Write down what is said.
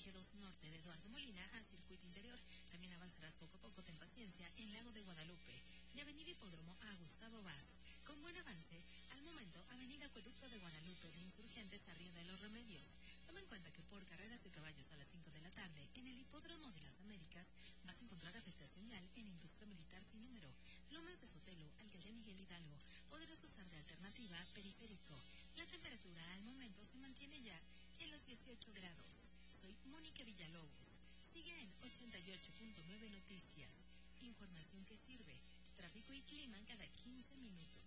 eje 2 norte de Eduardo Molina a circuito interior. También avanzarás poco a poco, ten paciencia, en Lago de Guadalupe, de Avenida Hipódromo a Gustavo Vaz. Con buen avance, al momento, Avenida Acueducto de Guadalupe de Insurgentes a Río de los Remedios. Toma en cuenta que por carreras de caballos a las 5 de la tarde, en el Hipódromo de las Américas, vas a encontrar afectación vial en Industria Militar sin número. Lomas de Sotelo, Alcaldía Miguel Hidalgo. Podrás usar de alternativa periférico. La temperatura al momento se mantiene ya en los 18 grados. Soy Mónica Villalobos. Sigue en 88.9 Noticias. Información que sirve. Tráfico y clima cada 15 minutos.